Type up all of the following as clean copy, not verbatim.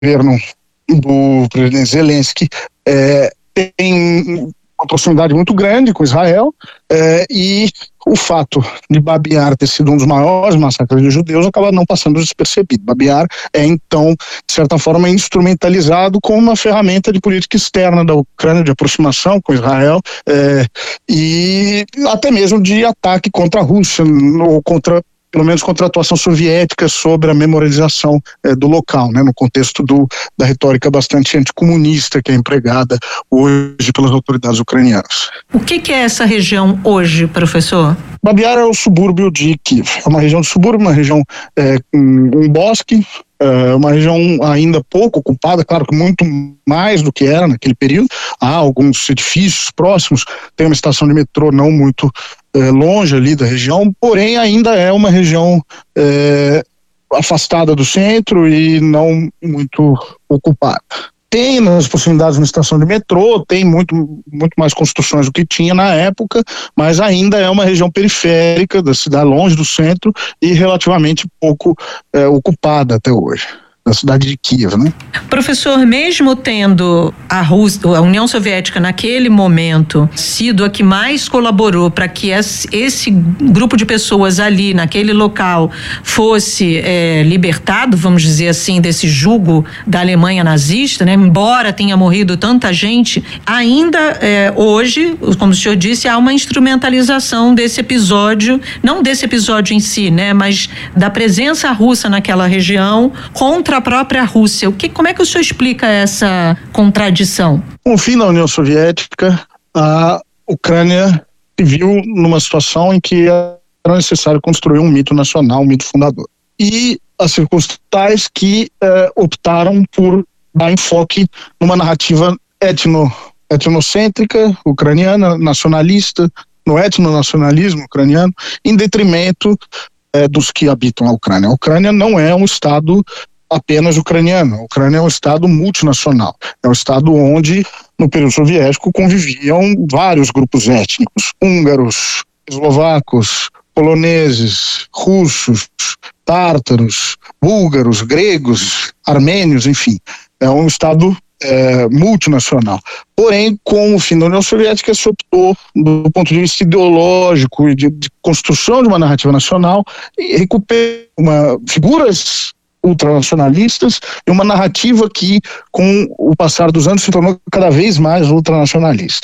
governo do presidente Zelensky tem uma proximidade muito grande com Israel, e o fato de Babi Yar ter sido um dos maiores massacres de judeus acaba não passando despercebido. Babi Yar é, então, de certa forma, instrumentalizado como uma ferramenta de política externa da Ucrânia, de aproximação com Israel, e até mesmo de ataque contra a Rússia, ou pelo menos contra a atuação soviética sobre a memorialização do local, né, no contexto da retórica bastante anticomunista que é empregada hoje pelas autoridades ucranianas. O que é essa região hoje, professor? Babi Yar é o subúrbio de Kiev. É uma região de subúrbio, uma região com um bosque, uma região ainda pouco ocupada, claro que muito mais do que era naquele período. Há alguns edifícios próximos, tem uma estação de metrô não muito longe ali da região, porém ainda é uma região afastada do centro e não muito ocupada. Tem nas proximidades uma estação de metrô, tem muito mais construções do que tinha na época, mas ainda é uma região periférica da cidade, longe do centro e relativamente pouco ocupada até hoje. Da cidade de Kiev, né? Professor, mesmo tendo a União Soviética naquele momento sido a que mais colaborou para que esse grupo de pessoas ali naquele local fosse libertado, vamos dizer assim, desse jugo da Alemanha nazista, né? Embora tenha morrido tanta gente, ainda hoje, como o senhor disse, há uma instrumentalização desse episódio, não desse episódio em si, né? Mas da presença russa naquela região contra a própria Rússia. Como é que o senhor explica essa contradição? Com o fim da União Soviética, a Ucrânia se viu numa situação em que era necessário construir um mito nacional, um mito fundador. E as circunstâncias que optaram por dar enfoque numa narrativa etnocêntrica ucraniana, nacionalista, no etnonacionalismo ucraniano, em detrimento dos que habitam a Ucrânia. A Ucrânia não é um estado apenas ucraniano. A Ucrânia é um estado multinacional. É um estado onde, no período soviético, conviviam vários grupos étnicos: húngaros, eslovacos, poloneses, russos, tártaros, búlgaros, gregos, armênios, enfim. É um estado multinacional. Porém, com o fim da União Soviética, se optou, do ponto de vista ideológico e de construção de uma narrativa nacional, e recuperar figuras ultranacionalistas e uma narrativa que, com o passar dos anos, se tornou cada vez mais ultranacionalista.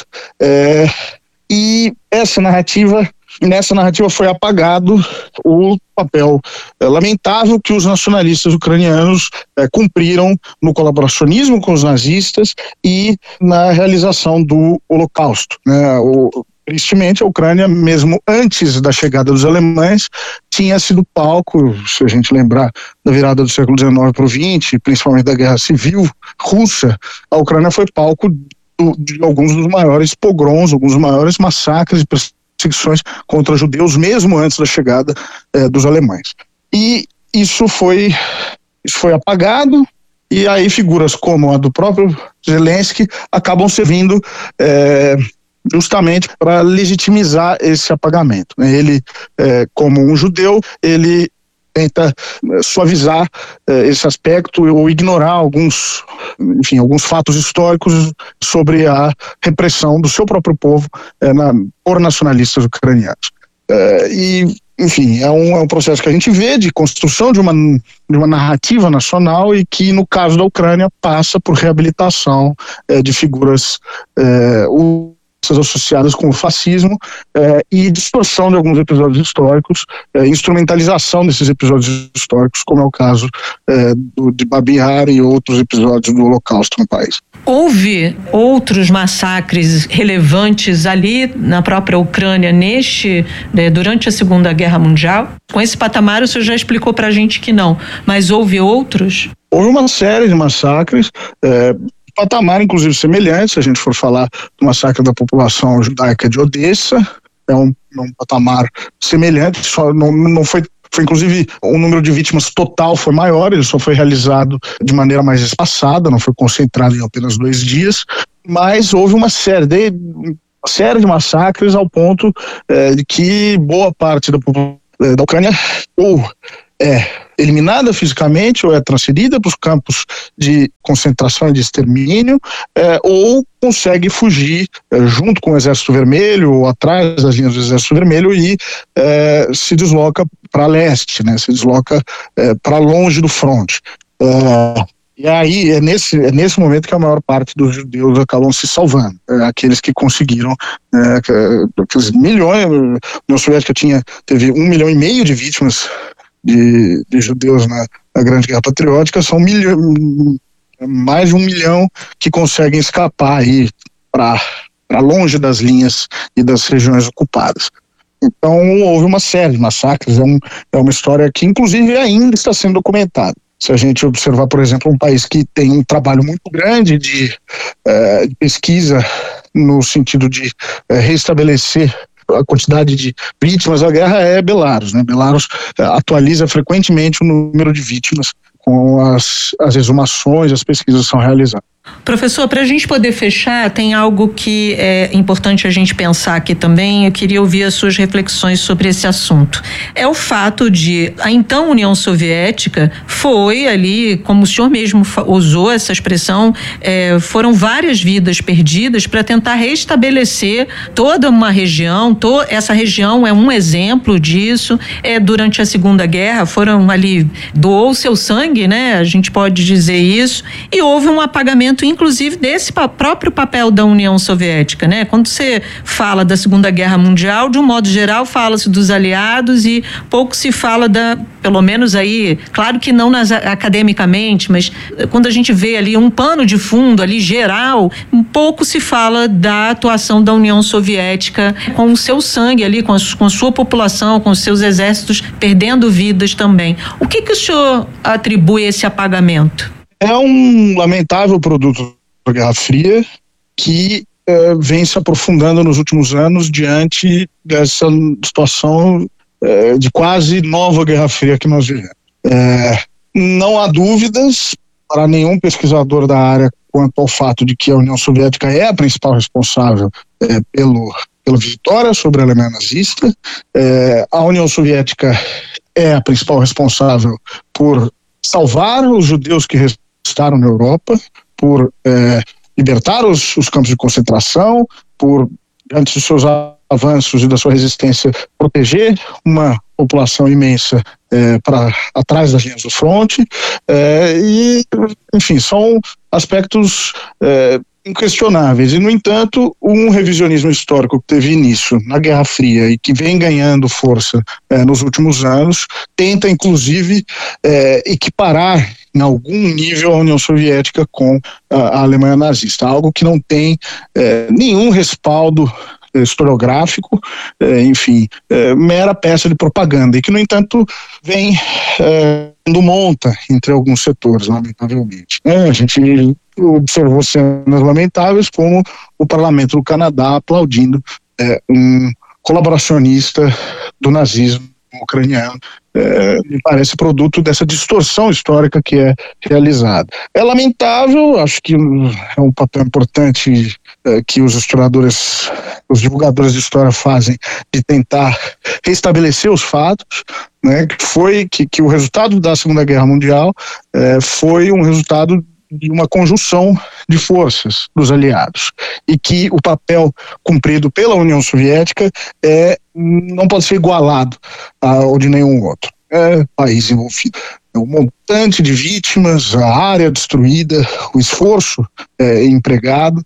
E nessa narrativa foi apagado o papel lamentável que os nacionalistas ucranianos cumpriram no colaboracionismo com os nazistas e na realização do Holocausto, né? Tristemente, a Ucrânia, mesmo antes da chegada dos alemães, tinha sido palco, se a gente lembrar da virada do século XIX para o XX, principalmente da Guerra Civil Russa, a Ucrânia foi palco de alguns dos maiores pogroms, alguns dos maiores massacres e perseguições contra judeus, mesmo antes da chegada dos alemães. E isso foi apagado, e aí figuras como a do próprio Zelensky acabam servindo justamente para legitimizar esse apagamento. Ele, como um judeu, ele tenta suavizar esse aspecto ou ignorar alguns fatos históricos sobre a repressão do seu próprio povo por nacionalistas ucranianos. Enfim, é um processo que a gente vê de construção de uma narrativa nacional e que, no caso da Ucrânia, passa por reabilitação de figuras associadas com o fascismo e distorção de alguns episódios históricos, instrumentalização desses episódios históricos, como é o caso de Babi Yar e outros episódios do Holocausto no país. Houve outros massacres relevantes ali na própria Ucrânia durante a Segunda Guerra Mundial? Com esse patamar o senhor já explicou pra gente que não, mas houve outros? Houve uma série de massacres, patamar inclusive semelhante, se a gente for falar do massacre da população judaica de Odessa, é um patamar semelhante, só não foi inclusive o número de vítimas total foi maior, ele só foi realizado de maneira mais espaçada, não foi concentrado em apenas 2 dias, mas houve uma série de massacres ao ponto de que boa parte da Ucrânia ou é eliminada fisicamente ou é transferida para os campos de concentração e de extermínio, ou consegue fugir junto com o Exército Vermelho ou atrás das linhas do Exército Vermelho e se desloca para leste, né? Se desloca para longe do fronte. E aí é nesse momento que a maior parte dos judeus acabam se salvando, aqueles que conseguiram, aqueles milhões. A União Soviética teve 1,5 milhão de vítimas de judeus na Grande Guerra Patriótica, são mais de 1 milhão que conseguem escapar aí para longe das linhas e das regiões ocupadas. Então houve uma série de massacres, é uma história que inclusive ainda está sendo documentada. Se a gente observar, por exemplo, um país que tem um trabalho muito grande de pesquisa no sentido de restabelecer a quantidade de vítimas da guerra, é Belarus, né? Belarus atualiza frequentemente o número de vítimas com as exumações, as pesquisas são realizadas. Professor, para a gente poder fechar, tem algo que é importante a gente pensar aqui também. Eu queria ouvir as suas reflexões sobre esse assunto. É o fato de a então União Soviética foi ali, como o senhor mesmo usou essa expressão, foram várias vidas perdidas para tentar restabelecer toda uma região. Essa região é um exemplo disso. Durante a Segunda Guerra foram ali, doou seu sangue, né? A gente pode dizer isso. E houve um apagamento inclusive desse próprio papel da União Soviética, né? Quando você fala da Segunda Guerra Mundial, de um modo geral, fala-se dos aliados e pouco se fala pelo menos aí, claro que não academicamente, mas quando a gente vê ali um pano de fundo ali geral, um pouco se fala da atuação da União Soviética com o seu sangue ali, com a sua população, com os seus exércitos perdendo vidas também. O que o senhor atribui a esse apagamento? É um lamentável produto da Guerra Fria que vem se aprofundando nos últimos anos diante dessa situação de quase nova Guerra Fria que nós vivemos. Não há dúvidas para nenhum pesquisador da área quanto ao fato de que a União Soviética é a principal responsável pela vitória sobre a Alemanha nazista. A União Soviética é a principal responsável por salvar os judeus que restaram na Europa, por libertar os campos de concentração, por, diante dos seus avanços e da sua resistência, proteger uma população imensa para atrás das linhas do fronte, e, enfim, são aspectos inquestionáveis. E, no entanto, um revisionismo histórico que teve início na Guerra Fria e que vem ganhando força nos últimos anos, tenta, inclusive, equiparar em algum nível a União Soviética com a Alemanha nazista, algo que não tem nenhum respaldo historiográfico, enfim, mera peça de propaganda, e que, no entanto, vem dando monta entre alguns setores, lamentavelmente. A gente observou cenas lamentáveis, como o parlamento do Canadá aplaudindo um colaboracionista do nazismo ucraniano. Me parece produto dessa distorção histórica que é realizada. É lamentável, acho que é um papel importante que os historiadores, os divulgadores de história fazem, de tentar restabelecer os fatos, né, que o resultado da Segunda Guerra Mundial foi um resultado de uma conjunção de forças dos aliados, e que o papel cumprido pela União Soviética não pode ser igualado ao de nenhum outro. País envolvido, o montante de vítimas, a área destruída, o esforço empregado,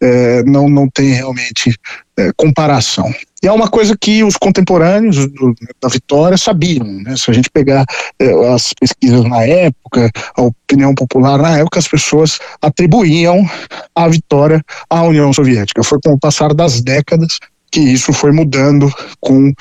não tem realmente comparação. E é uma coisa que os contemporâneos da vitória sabiam, né? Se a gente pegar as pesquisas na época, a opinião popular na época, as pessoas atribuíam a vitória à União Soviética. Foi com o passar das décadas que isso foi mudando, com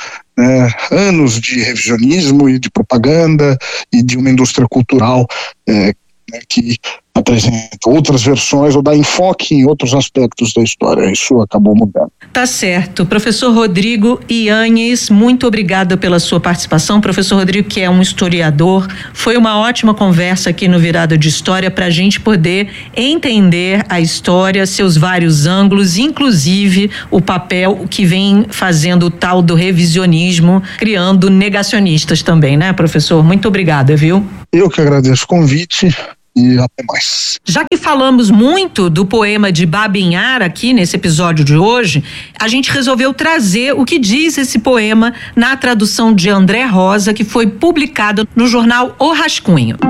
anos de revisionismo e de propaganda e de uma indústria cultural que apresenta outras versões ou dá enfoque em outros aspectos da história. Isso acabou mudando. Tá certo. Professor Rodrigo Yanez, muito obrigada pela sua participação. Professor Rodrigo, que é um historiador, foi uma ótima conversa aqui no Virada de História para a gente poder entender a história, seus vários ângulos, inclusive o papel que vem fazendo o tal do revisionismo, criando negacionistas também, né, professor? Muito obrigada, viu? Eu que agradeço o convite. E até mais. Já que falamos muito do poema de Babin Yar aqui nesse episódio de hoje, a gente resolveu trazer o que diz esse poema na tradução de André Rosa, que foi publicado no jornal O Rascunho.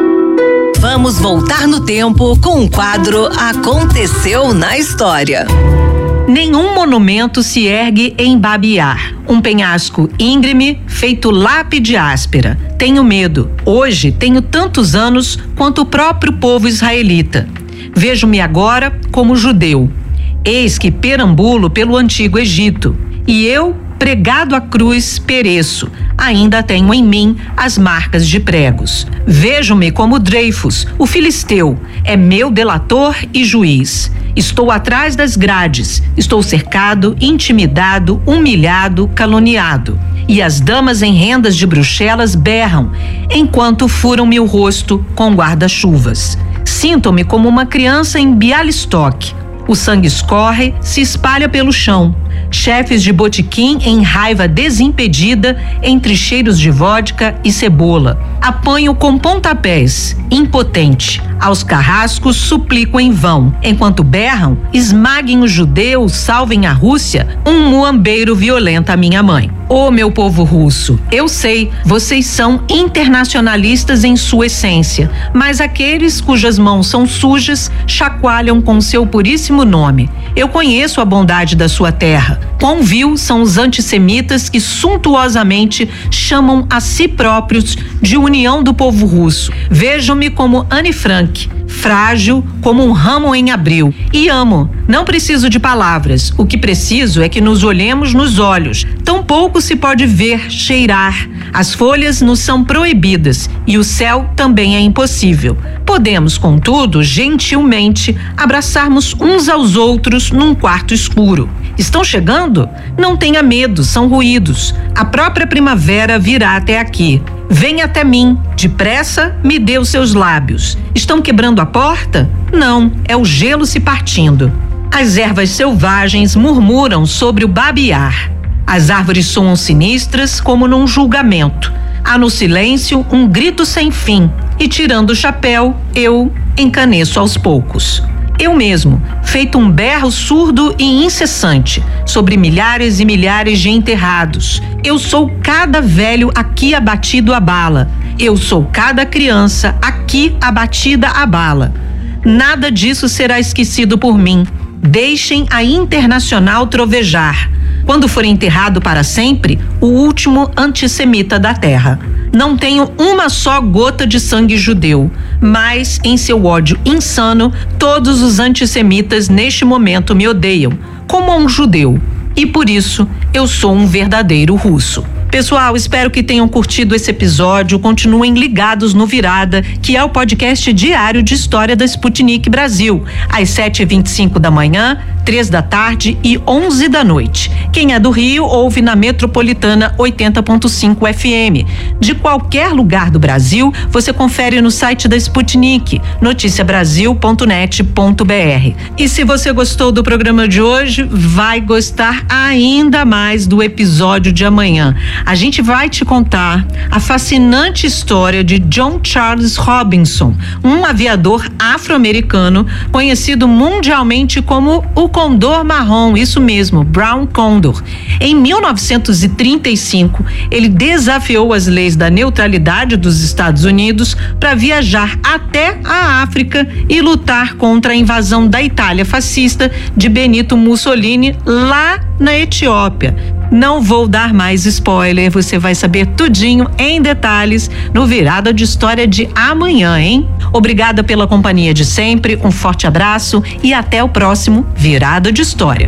Vamos voltar no tempo com o quadro Aconteceu na História. Nenhum monumento se ergue em Babin Yar, um penhasco íngreme feito lápide áspera. Tenho medo. Hoje tenho tantos anos quanto o próprio povo israelita. Vejo-me agora como judeu. Eis que perambulo pelo antigo Egito. E eu, pregado à cruz, pereço. Ainda tenho em mim as marcas de pregos. Vejo-me como Dreyfus, o filisteu. É meu delator e juiz. Estou atrás das grades. Estou cercado, intimidado, humilhado, caluniado. E as damas em rendas de Bruxelas berram, enquanto furam-me o rosto com guarda-chuvas. Sinto-me como uma criança em Bialystok. O sangue escorre, se espalha pelo chão. Chefes de botequim em raiva desimpedida entre cheiros de vodka e cebola. Apanho com pontapés, impotente. Aos carrascos suplico em vão. Enquanto berram, esmaguem os judeus, salvem a Rússia, um muambeiro violenta a minha mãe. Ô meu povo russo, eu sei, vocês são internacionalistas em sua essência, mas aqueles cujas mãos são sujas chacoalham com seu puríssimo nome. Eu conheço a bondade da sua terra. Quão vil são os antissemitas que suntuosamente chamam a si próprios de União do Povo Russo. Vejo-me como Anne Frank, frágil como um ramo em abril. E amo. Não preciso de palavras. O que preciso é que nos olhemos nos olhos. Tampouco se pode ver, cheirar. As folhas nos são proibidas e o céu também é impossível. Podemos, contudo, gentilmente, abraçarmos uns aos outros num quarto escuro. Estão chegando? Não tenha medo, são ruídos. A própria primavera virá até aqui. Venha até mim, depressa me dê os seus lábios. Estão quebrando a porta? Não, é o gelo se partindo. As ervas selvagens murmuram sobre o Babin Yar. As árvores soam sinistras como num julgamento. Há no silêncio um grito sem fim e, tirando o chapéu, eu encaneço aos poucos. Eu mesmo, feito um berro surdo e incessante, sobre milhares e milhares de enterrados. Eu sou cada velho aqui abatido a bala. Eu sou cada criança aqui abatida a bala. Nada disso será esquecido por mim. Deixem a Internacional trovejar. Quando for enterrado para sempre, o último antissemita da terra. Não tenho uma só gota de sangue judeu, mas em seu ódio insano, todos os antissemitas neste momento me odeiam, como um judeu. E por isso, eu sou um verdadeiro russo. Pessoal, espero que tenham curtido esse episódio. Continuem ligados no Virada, que é o podcast diário de história da Sputnik Brasil, às 7h25 da manhã, 3 da tarde e 11 da noite. Quem é do Rio, ouve na Metropolitana 80.5 FM. De qualquer lugar do Brasil, você confere no site da Sputnik, noticiabrasil.net.br. E se você gostou do programa de hoje, vai gostar ainda mais do episódio de amanhã. A gente vai te contar a fascinante história de John Charles Robinson, um aviador afro-americano conhecido mundialmente como o Condor Marrom, isso mesmo, Brown Condor. Em 1935, ele desafiou as leis da neutralidade dos Estados Unidos para viajar até a África e lutar contra a invasão da Itália fascista de Benito Mussolini lá na Etiópia. Não vou dar mais spoiler, você vai saber tudinho em detalhes no Virada de História de amanhã, hein? Obrigada pela companhia de sempre, um forte abraço e até o próximo Virada de História.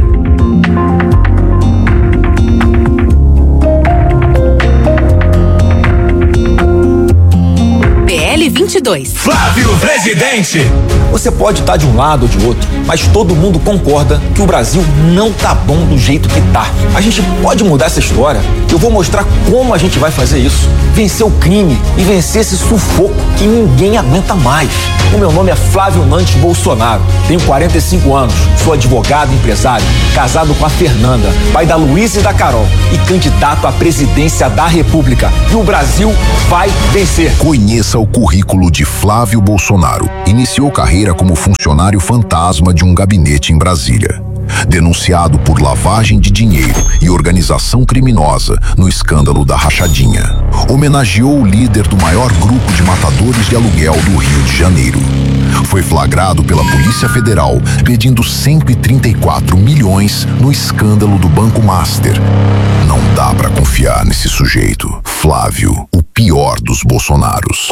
PL 22. Flávio Presidente. Você pode estar de um lado ou de outro, mas todo mundo concorda que o Brasil não tá bom do jeito que tá. A gente pode mudar essa história. Eu vou mostrar como a gente vai fazer isso. Vencer o crime e vencer esse sufoco que ninguém aguenta mais. O meu nome é Flávio Nantes Bolsonaro. Tenho 45 anos, sou advogado e empresário, casado com a Fernanda, pai da Luísa e da Carol e candidato à presidência da República. E o Brasil vai vencer. Conheça o currículo de Flávio Bolsonaro. Iniciou carreira como funcionário fantasma de um gabinete em Brasília. Denunciado por lavagem de dinheiro e organização criminosa no escândalo da Rachadinha. Homenageou o líder do maior grupo de matadores de aluguel do Rio de Janeiro. Foi flagrado pela Polícia Federal pedindo 134 milhões no escândalo do Banco Master. Não dá pra confiar nesse sujeito. Flávio, o pior dos Bolsonaros.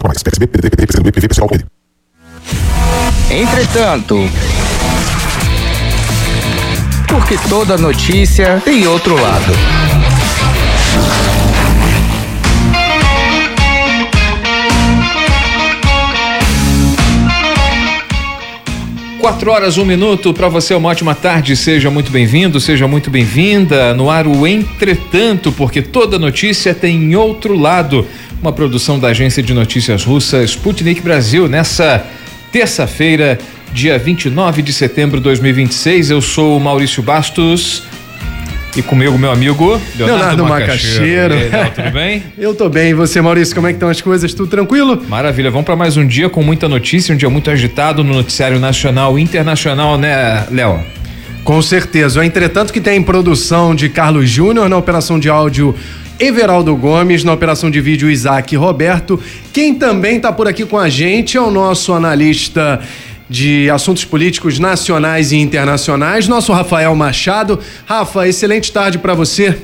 Entretanto, porque toda notícia tem outro lado. Quatro horas, 1 minuto, para você uma ótima tarde, seja muito bem-vindo, seja muito bem-vinda, no ar o Entretanto, porque toda notícia tem outro lado, uma produção da agência de notícias russa Sputnik Brasil, nessa terça-feira, dia 29 de setembro de 2026, eu sou o Maurício Bastos e comigo meu amigo Leonardo Macaxeiro. Tudo bem? Eu tô bem, e você, Maurício, como é que estão as coisas? Tudo tranquilo? Maravilha, vamos para mais um dia com muita notícia, um dia muito agitado no noticiário nacional e internacional, né, Léo? Com certeza, o Entretanto que tem produção de Carlos Júnior, na operação de áudio Everaldo Gomes, na operação de vídeo Isaac Roberto. Quem também tá por aqui com a gente é o nosso analista de assuntos políticos nacionais e internacionais, nosso Rafael Machado. Rafa, excelente tarde para você.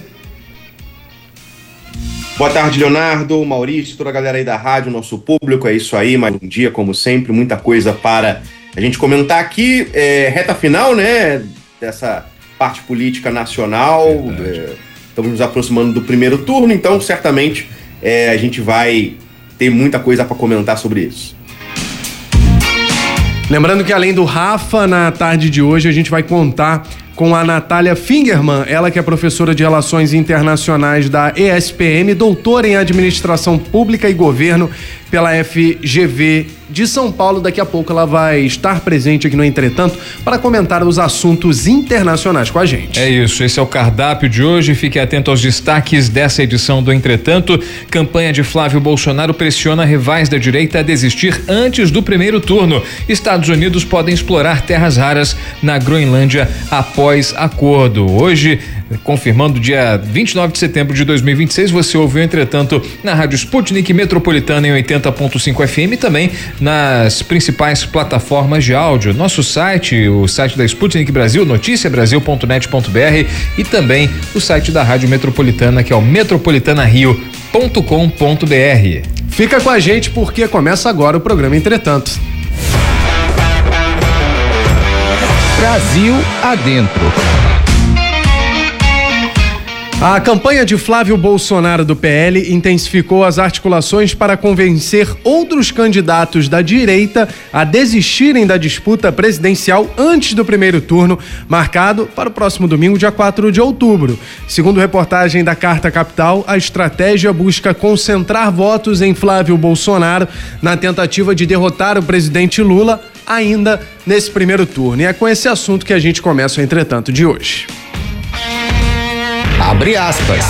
Boa tarde, Leonardo, Maurício, toda a galera aí da rádio, nosso público, é isso aí, mais um dia, como sempre, muita coisa para a gente comentar aqui, reta final, né, dessa parte política nacional, estamos nos aproximando do primeiro turno, então certamente a gente vai ter muita coisa para comentar sobre isso. Lembrando que além do Rafa, na tarde de hoje a gente vai contar com a Natália Fingerman, ela que é professora de Relações Internacionais da ESPM, doutora em Administração Pública e Governo pela FGV de São Paulo. Daqui a pouco ela vai estar presente aqui no Entretanto para comentar os assuntos internacionais com a gente. É isso, esse é o cardápio de hoje. Fique atento aos destaques dessa edição do Entretanto. Campanha de Flávio Bolsonaro pressiona rivais da direita a desistir antes do primeiro turno. Estados Unidos podem explorar terras raras na Groenlândia após acordo. Hoje, confirmando dia 29 de setembro de 2026, você ouviu, entretanto, na Rádio Sputnik Metropolitana em 80.5 FM e também nas principais plataformas de áudio. Nosso site, o site da Sputnik Brasil, noticiabrasil.net.br e também o site da Rádio Metropolitana, que é o metropolitanario.com.br. Fica com a gente porque começa agora o programa Entretanto. Brasil adentro. A campanha de Flávio Bolsonaro do PL intensificou as articulações para convencer outros candidatos da direita a desistirem da disputa presidencial antes do primeiro turno, marcado para o próximo domingo, dia 4 de outubro. Segundo reportagem da Carta Capital, a estratégia busca concentrar votos em Flávio Bolsonaro na tentativa de derrotar o presidente Lula ainda nesse primeiro turno. E é com esse assunto que a gente começa o Entretanto de hoje. Abre aspas.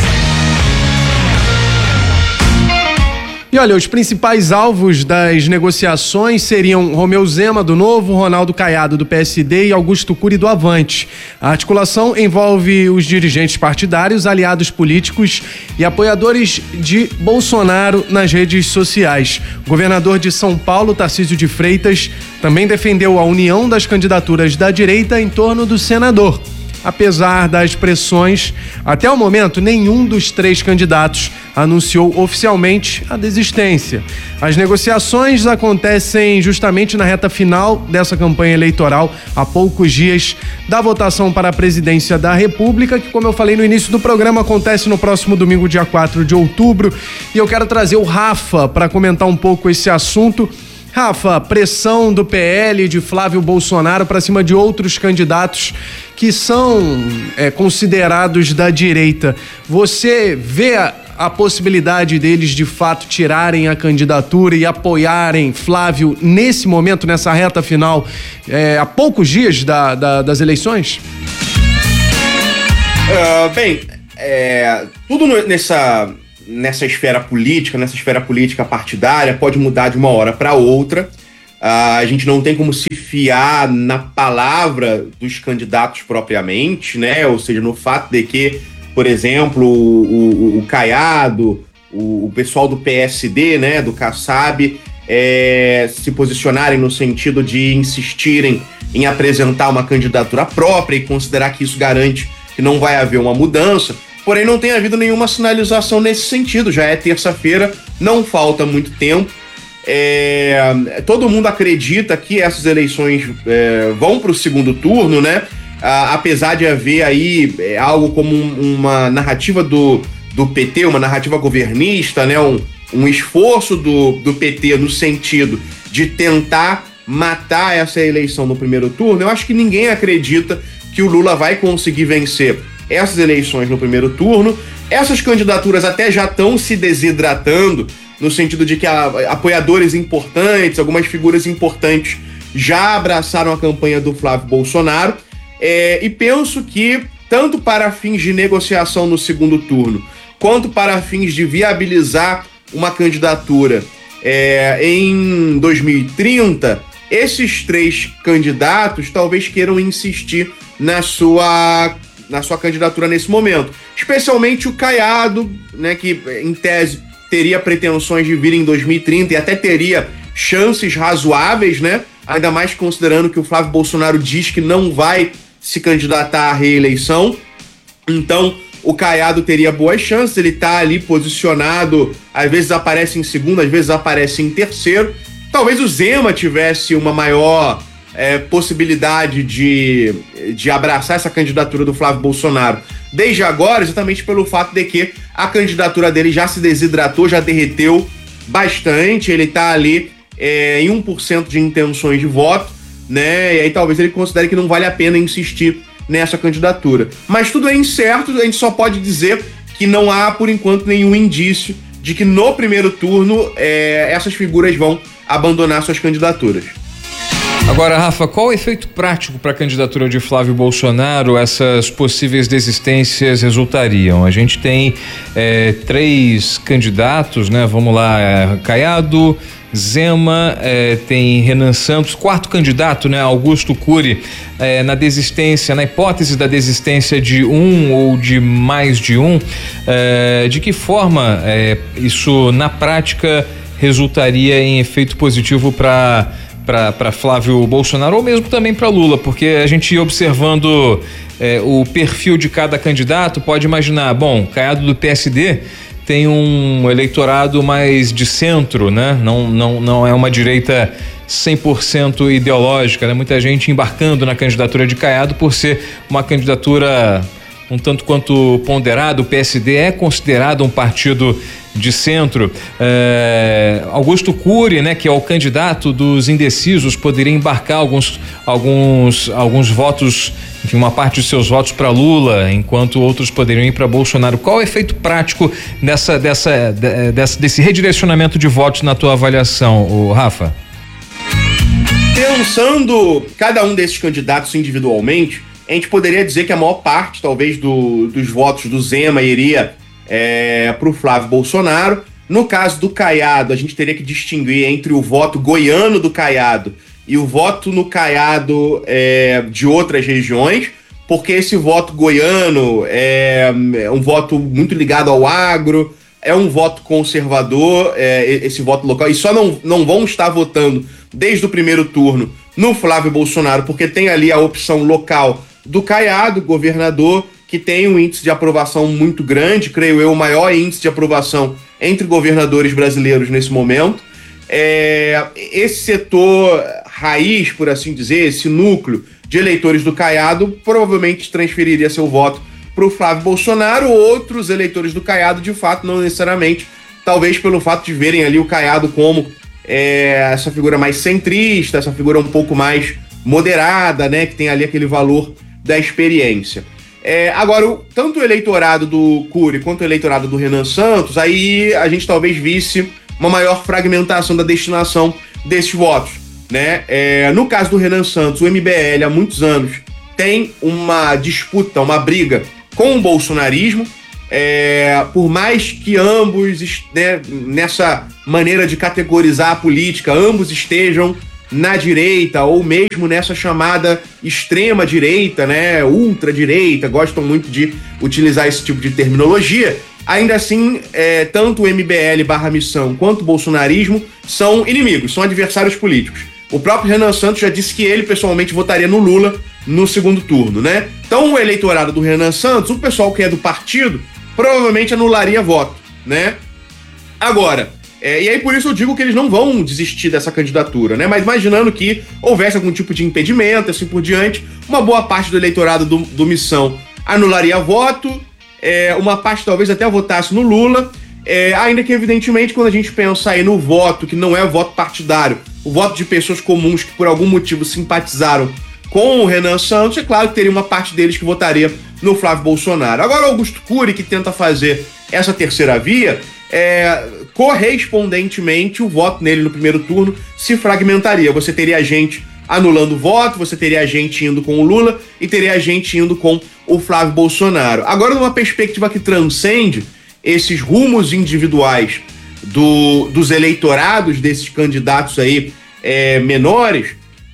E olha, os principais alvos das negociações seriam Romeu Zema, do Novo, Ronaldo Caiado, do PSD e Augusto Cury, do Avante. A articulação envolve os dirigentes partidários, aliados políticos e apoiadores de Bolsonaro nas redes sociais. O governador de São Paulo, Tarcísio de Freitas, também defendeu a união das candidaturas da direita em torno do senador. Apesar das pressões, até o momento, nenhum dos três candidatos anunciou oficialmente a desistência. As negociações acontecem justamente na reta final dessa campanha eleitoral, a poucos dias da votação para a presidência da República, que, como eu falei no início do programa, acontece no próximo domingo, dia 4 de outubro. E eu quero trazer o Rafa para comentar um pouco esse assunto. Rafa, pressão do PL de Flávio Bolsonaro para cima de outros candidatos que são considerados da direita. Você vê a possibilidade deles de fato tirarem a candidatura e apoiarem Flávio nesse momento, nessa reta final, há poucos dias das eleições? Tudo nessa esfera política partidária, pode mudar de uma hora para outra. A gente não tem como se fiar na palavra dos candidatos propriamente, né? Ou seja, no fato de que, por exemplo, o Caiado, o pessoal do PSD, né, do Kassab, se posicionarem no sentido de insistirem em apresentar uma candidatura própria e considerar que isso garante que não vai haver uma mudança. Porém, não tem havido nenhuma sinalização nesse sentido. Já é terça-feira, não falta muito tempo. Todo mundo acredita que essas eleições vão para o segundo turno, né? Apesar de haver aí algo como uma narrativa do PT, uma narrativa governista, né? Um esforço do PT no sentido de tentar matar essa eleição no primeiro turno. Eu acho que ninguém acredita que o Lula vai conseguir vencer essas eleições no primeiro turno. Essas candidaturas até já estão se desidratando, no sentido de que apoiadores importantes, algumas figuras importantes já abraçaram a campanha do Flávio Bolsonaro, e penso que, tanto para fins de negociação no segundo turno, quanto para fins de viabilizar uma candidatura em 2030, esses três candidatos talvez queiram insistir na sua candidatura nesse momento. Especialmente o Caiado, né, que em tese teria pretensões de vir em 2030 e até teria chances razoáveis, né? Ainda mais considerando que o Flávio Bolsonaro diz que não vai se candidatar à reeleição. Então, o Caiado teria boas chances, ele tá ali posicionado, às vezes aparece em segundo, às vezes aparece em terceiro. Talvez o Zema tivesse uma maior possibilidade de abraçar essa candidatura do Flávio Bolsonaro desde agora, exatamente pelo fato de que a candidatura dele já se desidratou, já derreteu bastante, ele tá ali em 1% de intenções de voto, né? E aí talvez ele considere que não vale a pena insistir nessa candidatura. Mas tudo é incerto, a gente só pode dizer que não há, por enquanto, nenhum indício de que no primeiro turno essas figuras vão abandonar suas candidaturas. Agora, Rafa, qual o efeito prático para a candidatura de Flávio Bolsonaro essas possíveis desistências resultariam? A gente tem 3 candidatos, né? Vamos lá, Caiado, Zema, tem Renan Santos, 4º candidato, né? Augusto Cury, na desistência, na hipótese da desistência de um ou de mais de um, de que forma isso na prática resultaria em efeito positivo para Flávio Bolsonaro ou mesmo também para Lula, porque a gente observando o perfil de cada candidato pode imaginar, bom, Caiado do PSD tem um eleitorado mais de centro, né? Não é uma direita 100% ideológica, né? Muita gente embarcando na candidatura de Caiado por ser uma candidatura um tanto quanto ponderada. O PSD é considerado um partido de centro. Augusto Cury, né, que é o candidato dos indecisos, poderia embarcar alguns votos, enfim, uma parte de seus votos para Lula, enquanto outros poderiam ir para Bolsonaro. Qual é o efeito prático desse redirecionamento de votos na tua avaliação, Rafa? Pensando cada um desses candidatos individualmente, a gente poderia dizer que a maior parte, talvez, dos votos do Zema iria para o Flávio Bolsonaro. No caso do Caiado, a gente teria que distinguir entre o voto goiano do Caiado e o voto no Caiado de outras regiões, porque esse voto goiano é um voto muito ligado ao agro, é um voto conservador, esse voto local, e só não vão estar votando desde o primeiro turno no Flávio Bolsonaro, porque tem ali a opção local do Caiado, governador, que tem um índice de aprovação muito grande, creio eu, o maior índice de aprovação entre governadores brasileiros nesse momento. Esse setor raiz, por assim dizer, esse núcleo de eleitores do Caiado, provavelmente transferiria seu voto para o Flávio Bolsonaro. Outros eleitores do Caiado, de fato, não necessariamente, talvez pelo fato de verem ali o Caiado como essa figura mais centrista, essa figura um pouco mais moderada, né, que tem ali aquele valor da experiência. Agora, tanto o eleitorado do Cury quanto o eleitorado do Renan Santos, aí a gente talvez visse uma maior fragmentação da destinação desses votos, né? No caso do Renan Santos, o MBL há muitos anos tem uma disputa, uma briga com o bolsonarismo, por mais que ambos, né, nessa maneira de categorizar a política, ambos estejam na direita ou mesmo nessa chamada extrema direita, né, ultradireita, gostam muito de utilizar esse tipo de terminologia. Ainda assim, tanto o MBL/Missão quanto o bolsonarismo são inimigos, são adversários políticos. O próprio Renan Santos já disse que ele pessoalmente votaria no Lula no segundo turno, né? Então o eleitorado do Renan Santos, o pessoal que é do partido, provavelmente anularia voto, né? Agora, e aí por isso eu digo que eles não vão desistir dessa candidatura, né? Mas imaginando que houvesse algum tipo de impedimento, assim por diante, uma boa parte do eleitorado do Missão anularia voto, uma parte talvez até votasse no Lula, ainda que evidentemente quando a gente pensa aí no voto, que não é voto partidário, o voto de pessoas comuns que por algum motivo simpatizaram com o Renan Santos, é claro que teria uma parte deles que votaria no Flávio Bolsonaro. Agora o Augusto Cury, que tenta fazer essa terceira via, correspondentemente o voto nele no primeiro turno se fragmentaria. Você teria gente anulando o voto, você teria gente indo com o Lula e teria gente indo com o Flávio Bolsonaro. Agora, numa perspectiva que transcende esses rumos individuais dos eleitorados desses candidatos aí menores,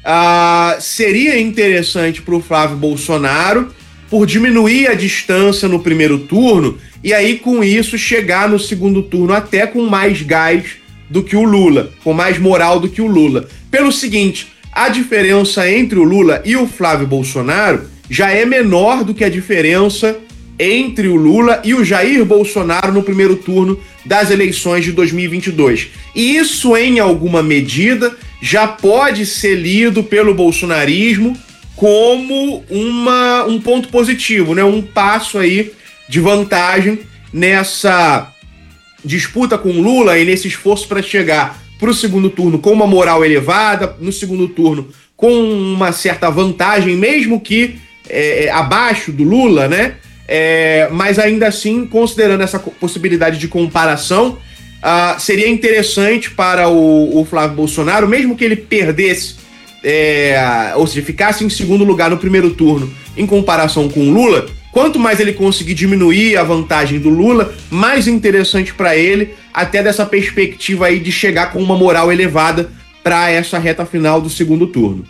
seria interessante para o Flávio Bolsonaro, por diminuir a distância no primeiro turno, e aí com isso chegar no segundo turno até com mais gás do que o Lula, com mais moral do que o Lula. Pelo seguinte, a diferença entre o Lula e o Flávio Bolsonaro já é menor do que a diferença entre o Lula e o Jair Bolsonaro no primeiro turno das eleições de 2022. E isso, em alguma medida, já pode ser lido pelo bolsonarismo como um ponto positivo, né? Um passo aí de vantagem nessa disputa com o Lula e nesse esforço para chegar para o segundo turno com uma moral elevada, no segundo turno com uma certa vantagem, mesmo que abaixo do Lula, né? Mas ainda assim, considerando essa possibilidade de comparação, seria interessante para o Flávio Bolsonaro, mesmo que ele perdesse, ou seja, ficasse em segundo lugar no primeiro turno em comparação com o Lula, quanto mais ele conseguir diminuir a vantagem do Lula, mais interessante para ele, até dessa perspectiva aí de chegar com uma moral elevada para essa reta final do segundo turno.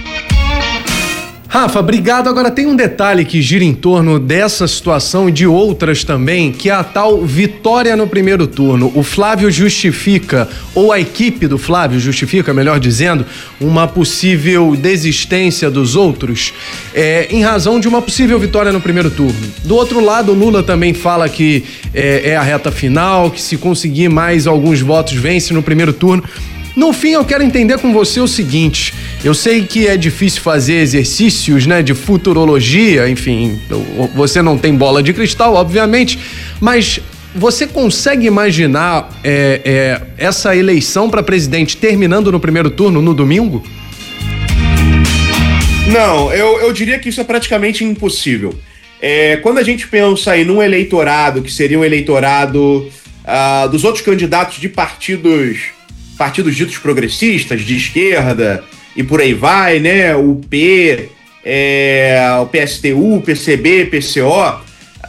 Rafa, obrigado. Agora tem um detalhe que gira em torno dessa situação e de outras também, que é a tal vitória no primeiro turno. O Flávio justifica, ou a equipe do Flávio justifica, melhor dizendo, uma possível desistência dos outros em razão de uma possível vitória no primeiro turno. Do outro lado, o Lula também fala que é a reta final, que se conseguir mais alguns votos vence no primeiro turno. No fim, eu quero entender com você o seguinte: eu sei que é difícil fazer exercícios, né, de futurologia, enfim, você não tem bola de cristal, obviamente, mas você consegue imaginar essa eleição para presidente terminando no primeiro turno no domingo? Não, eu diria que isso é praticamente impossível. Quando a gente pensa aí num eleitorado que seria um eleitorado dos outros candidatos de partidos ditos progressistas, de esquerda, e por aí vai, né? O PSTU, o PCB, PCO.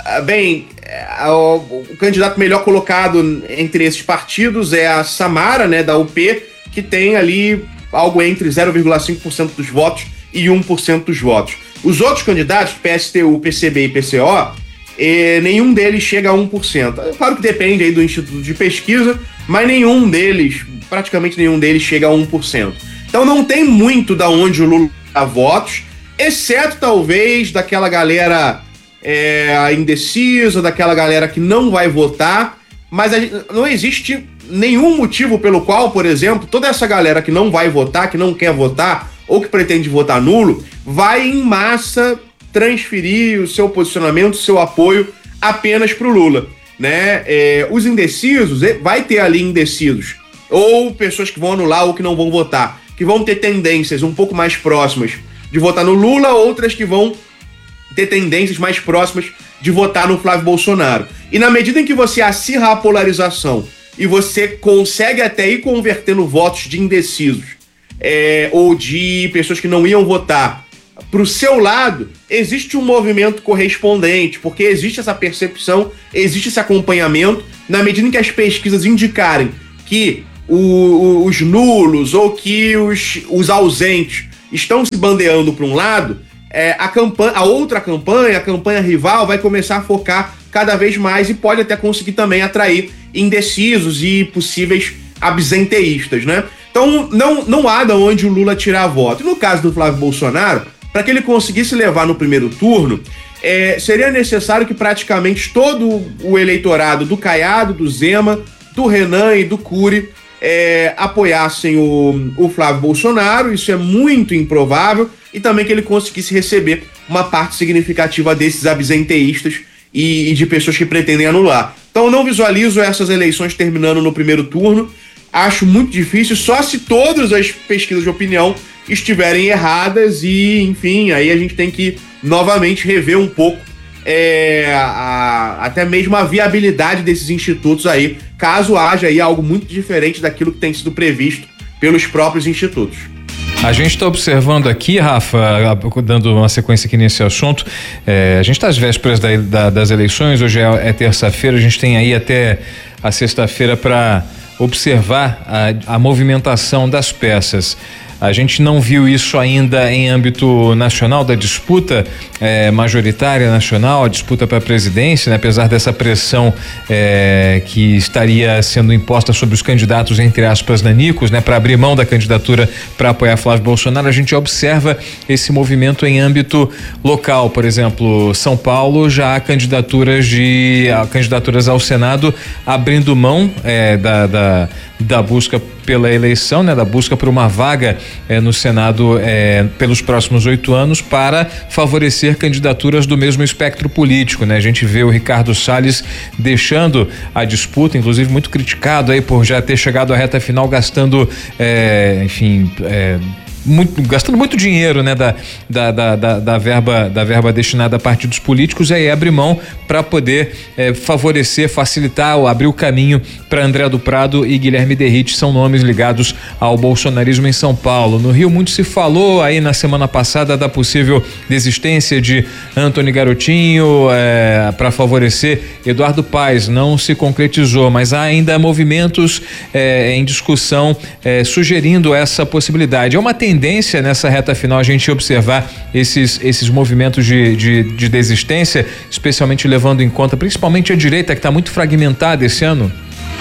O candidato melhor colocado entre esses partidos é a Samara, né, da UP, que tem ali algo entre 0,5% dos votos e 1% dos votos. Os outros candidatos, PSTU, PCB e PCO, nenhum deles chega a 1%. Claro que depende aí do Instituto de Pesquisa, mas praticamente nenhum deles chega a 1%. Então não tem muito da onde o Lula dá votos, exceto talvez daquela galera indecisa, daquela galera que não vai votar, mas não existe nenhum motivo pelo qual, por exemplo, toda essa galera que não vai votar, que não quer votar ou que pretende votar nulo, vai em massa transferir o seu posicionamento, o seu apoio apenas para o Lula, né? Os indecisos, vai ter ali indecisos, ou pessoas que vão anular ou que não vão votar, que vão ter tendências um pouco mais próximas de votar no Lula, outras que vão ter tendências mais próximas de votar no Flávio Bolsonaro. E na medida em que você acirra a polarização e você consegue até ir convertendo votos de indecisos ou de pessoas que não iam votar para o seu lado, existe um movimento correspondente, porque existe essa percepção, existe esse acompanhamento, na medida em que as pesquisas indicarem que os nulos ou que os ausentes estão se bandeando para um lado, a outra campanha, a campanha rival, vai começar a focar cada vez mais e pode até conseguir também atrair indecisos e possíveis absenteístas, né? Então não há de onde o Lula tirar voto. E no caso do Flávio Bolsonaro, para que ele conseguisse levar no primeiro turno, seria necessário que praticamente todo o eleitorado do Caiado, do Zema, do Renan e do Cury apoiassem o Flávio Bolsonaro. Isso é muito improvável, e também que ele conseguisse receber uma parte significativa desses absenteístas e de pessoas que pretendem anular. Então eu não visualizo essas eleições terminando no primeiro turno, acho muito difícil, só se todas as pesquisas de opinião estiverem erradas e, enfim, aí a gente tem que novamente rever um pouco até mesmo a viabilidade desses institutos aí, caso haja aí algo muito diferente daquilo que tem sido previsto pelos próprios institutos. A gente está observando aqui, Rafa, dando uma sequência aqui nesse assunto, a gente está às vésperas das eleições, hoje é terça-feira, a gente tem aí até a sexta-feira para observar a movimentação das peças. A gente não viu isso ainda em âmbito nacional, da disputa majoritária nacional, a disputa para a presidência, né? Apesar dessa pressão que estaria sendo imposta sobre os candidatos, entre aspas, nanicos, né? Para abrir mão da candidatura para apoiar Flávio Bolsonaro, a gente observa esse movimento em âmbito local. Por exemplo, São Paulo já há candidaturas ao Senado abrindo mão da busca pela eleição, né, da busca por uma vaga no Senado pelos próximos 8 anos para favorecer candidaturas do mesmo espectro político, né? A gente vê o Ricardo Salles deixando a disputa, inclusive muito criticado aí por já ter chegado à reta final gastando, gastando muito dinheiro, né, da verba destinada a partidos políticos, e aí abre mão para poder favorecer, facilitar ou abrir o caminho para André do Prado e Guilherme Derrite, são nomes ligados ao bolsonarismo em São Paulo. No Rio, muito se falou aí na semana passada da possível desistência de Antony Garotinho para favorecer Eduardo Paes, não se concretizou, mas há ainda movimentos em discussão sugerindo essa possibilidade. É uma tendência nessa reta final a gente observar esses movimentos de desistência, especialmente levando em conta principalmente a direita, que está muito fragmentada esse ano?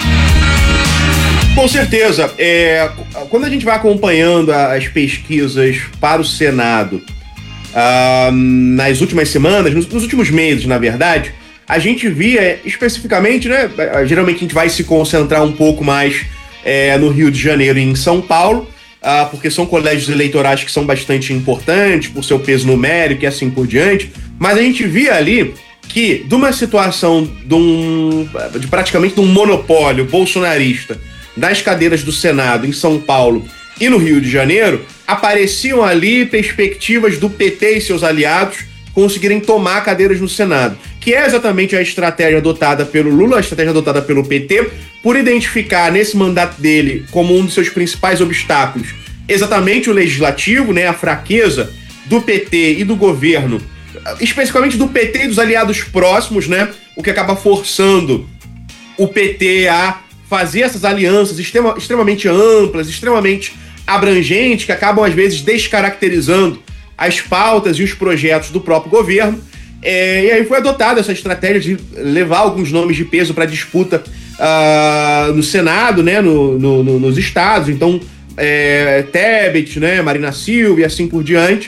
Com certeza. Quando a gente vai acompanhando as pesquisas para o Senado nas últimas semanas, nos últimos meses, na verdade, a gente via especificamente, né? Geralmente a gente vai se concentrar um pouco mais no Rio de Janeiro e em São Paulo, porque são colégios eleitorais que são bastante importantes por seu peso numérico e assim por diante, mas a gente via ali que de uma situação de praticamente de um monopólio bolsonarista nas cadeiras do Senado em São Paulo e no Rio de Janeiro, apareciam ali perspectivas do PT e seus aliados conseguirem tomar cadeiras no Senado, que é exatamente a estratégia adotada pelo Lula, a estratégia adotada pelo PT, por identificar nesse mandato dele como um dos seus principais obstáculos exatamente o legislativo, né, a fraqueza do PT e do governo, especificamente do PT e dos aliados próximos, né, o que acaba forçando o PT a fazer essas alianças extremamente amplas, extremamente abrangentes, que acabam às vezes descaracterizando as pautas e os projetos do próprio governo. E aí foi adotada essa estratégia de levar alguns nomes de peso para disputa no Senado, né, nos estados. Então, Tebet, né, Marina Silva e assim por diante.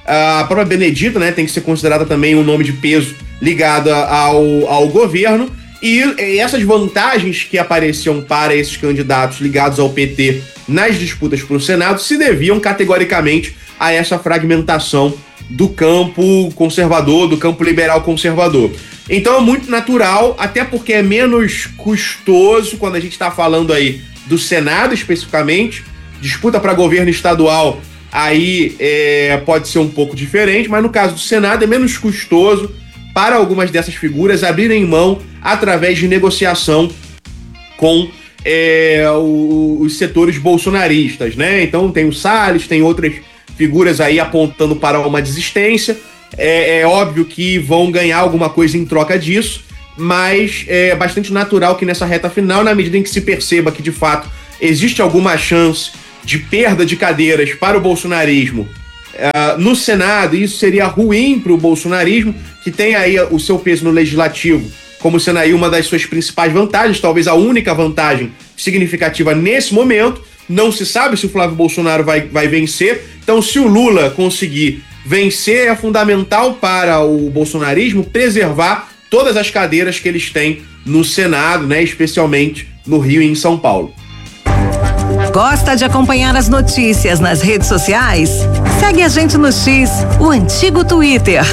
A própria Benedita, né, tem que ser considerada também um nome de peso ligado ao governo. E essas vantagens que apareciam para esses candidatos ligados ao PT nas disputas para o Senado se deviam categoricamente a essa fragmentação do campo conservador, do campo liberal conservador. Então é muito natural, até porque é menos custoso quando a gente está falando aí do Senado especificamente. Disputa para governo estadual aí pode ser um pouco diferente, mas no caso do Senado é menos custoso para algumas dessas figuras abrirem mão através de negociação com os setores bolsonaristas, né? Então tem o Salles, tem outras figuras aí apontando para uma desistência. É óbvio que vão ganhar alguma coisa em troca disso, mas é bastante natural que nessa reta final, na medida em que se perceba que de fato existe alguma chance de perda de cadeiras para o bolsonarismo no Senado, isso seria ruim para o bolsonarismo, que tem aí o seu peso no legislativo, como sendo aí uma das suas principais vantagens, talvez a única vantagem significativa nesse momento. Não se sabe se o Flávio Bolsonaro vai vencer, então se o Lula conseguir vencer, é fundamental para o bolsonarismo preservar todas as cadeiras que eles têm no Senado, né, especialmente no Rio e em São Paulo. Gosta de acompanhar as notícias nas redes sociais? Segue a gente no X, o antigo Twitter,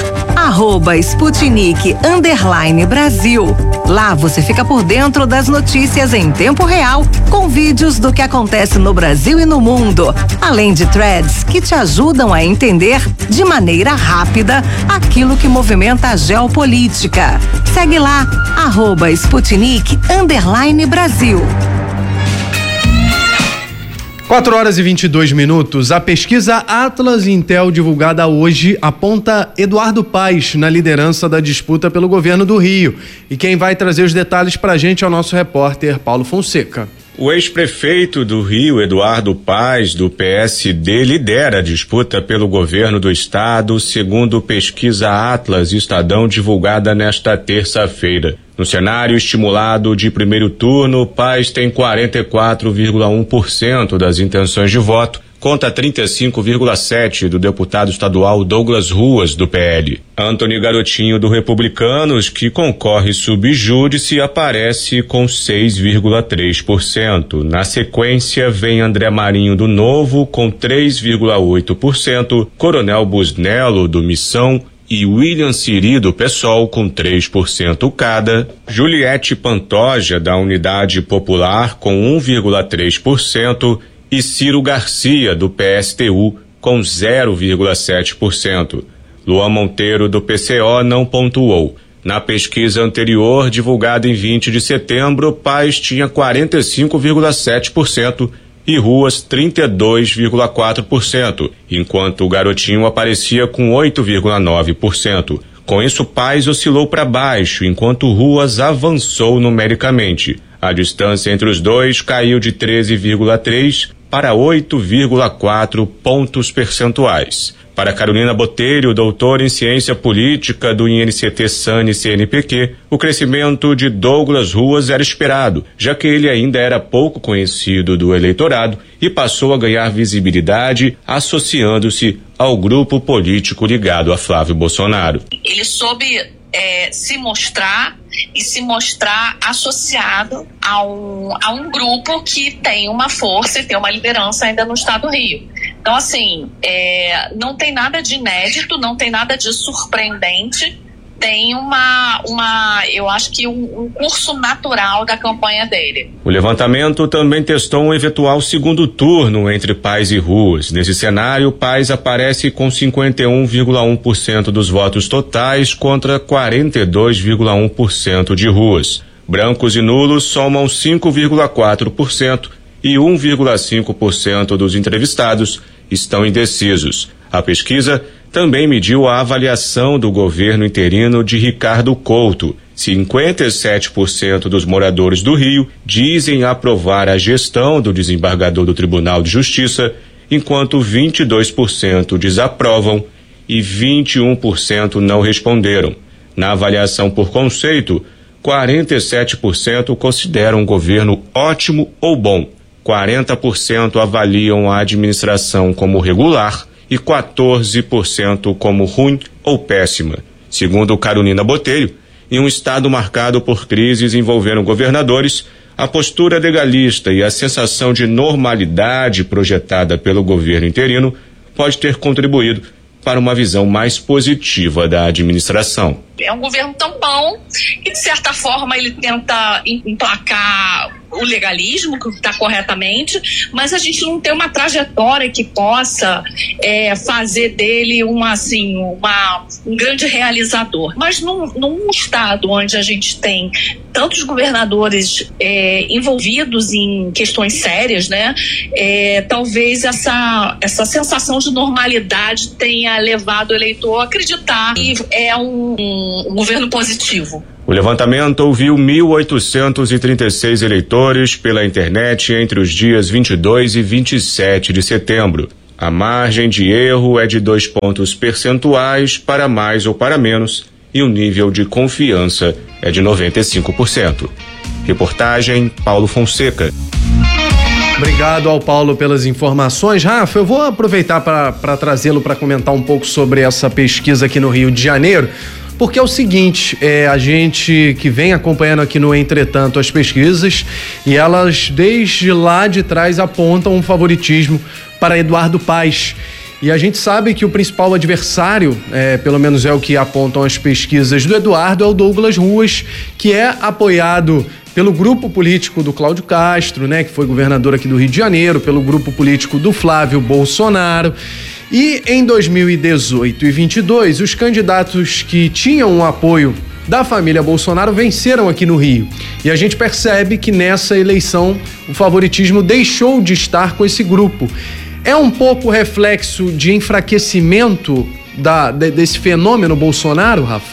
@Sputnik_Brasil. Lá você fica por dentro das notícias em tempo real, com vídeos do que acontece no Brasil e no mundo, além de threads que te ajudam a entender de maneira rápida aquilo que movimenta a geopolítica. Segue lá, @Sputnik_Brasil. 4h22. A pesquisa Atlas Intel divulgada hoje aponta Eduardo Paes na liderança da disputa pelo governo do Rio. E quem vai trazer os detalhes pra gente é o nosso repórter Paulo Fonseca. O ex-prefeito do Rio, Eduardo Paes, do PSD, lidera a disputa pelo governo do estado, segundo pesquisa Atlas Estadão divulgada nesta terça-feira. No cenário estimulado de primeiro turno, Paes tem 44,1% das intenções de voto, contra 35,7% do deputado estadual Douglas Ruas, do PL. Antony Garotinho, do Republicanos, que concorre sub júdice, aparece com 6,3%. Na sequência, vem André Marinho, do Novo, com 3,8%, Coronel Busnello, do Missão, e William Siri, do PSOL, com 3% cada. Juliette Pantoja, da Unidade Popular, com 1,3%, e Ciro Garcia, do PSTU, com 0,7%. Luan Monteiro, do PCO, não pontuou. Na pesquisa anterior, divulgada em 20 de setembro, Paes tinha 45,7% e Ruas 32,4%, enquanto o Garotinho aparecia com 8,9%. Com isso, Paes oscilou para baixo, enquanto Ruas avançou numericamente. A distância entre os dois caiu de 13,3 para 8,4 pontos percentuais. Para Carolina Botelho, doutora em ciência política do INCT SANI CNPq, o crescimento de Douglas Ruas era esperado, já que ele ainda era pouco conhecido do eleitorado e passou a ganhar visibilidade associando-se ao grupo político ligado a Flávio Bolsonaro. Ele soube se mostrar associado a um grupo que tem uma força e tem uma liderança ainda no estado do Rio. Então, assim, não tem nada de inédito, não tem nada de surpreendente, tem eu acho que um curso natural da campanha dele. O levantamento também testou um eventual segundo turno entre Paes e Ruas. Nesse cenário, Paes aparece com 51,1% dos votos totais contra 42,1% de Ruas. Brancos e nulos somam 5,4% e 1,5% dos entrevistados estão indecisos. A pesquisa também mediu a avaliação do governo interino de Ricardo Couto. 57% dos moradores do Rio dizem aprovar a gestão do desembargador do Tribunal de Justiça, enquanto 22% desaprovam e 21% não responderam. Na avaliação por conceito, 47% consideram o governo ótimo ou bom, 40% avaliam a administração como regular e 14% como ruim ou péssima. Segundo Carolina Botelho, em um estado marcado por crises envolvendo governadores, a postura legalista e a sensação de normalidade projetada pelo governo interino pode ter contribuído para uma visão mais positiva da administração. É um governo tão bom que, de certa forma, ele tenta emplacar o legalismo, que está corretamente, mas a gente não tem uma trajetória que possa fazer dele um grande realizador. Mas num estado onde a gente tem tantos governadores envolvidos em questões sérias, né? Talvez essa sensação de normalidade tenha levado o eleitor a acreditar que é um governo positivo. O levantamento ouviu 1.836 eleitores pela internet entre os dias 22 e 27 de setembro. A margem de erro é de 2 pontos percentuais para mais ou para menos e o nível de confiança é de 95%. Reportagem Paulo Fonseca. Obrigado ao Paulo pelas informações. Rafa, eu vou aproveitar para trazê-lo para comentar um pouco sobre essa pesquisa aqui no Rio de Janeiro, porque é o seguinte, a gente que vem acompanhando aqui no Entretanto as pesquisas, e elas desde lá de trás apontam um favoritismo para Eduardo Paes. E a gente sabe que o principal adversário, pelo menos é o que apontam as pesquisas do Eduardo, é o Douglas Ruas, que é apoiado pelo grupo político do Cláudio Castro, né, que foi governador aqui do Rio de Janeiro, pelo grupo político do Flávio Bolsonaro. E em 2018 e 2022, os candidatos que tinham o apoio da família Bolsonaro venceram aqui no Rio. E a gente percebe que nessa eleição o favoritismo deixou de estar com esse grupo. É um pouco reflexo de enfraquecimento desse fenômeno Bolsonaro, Rafa?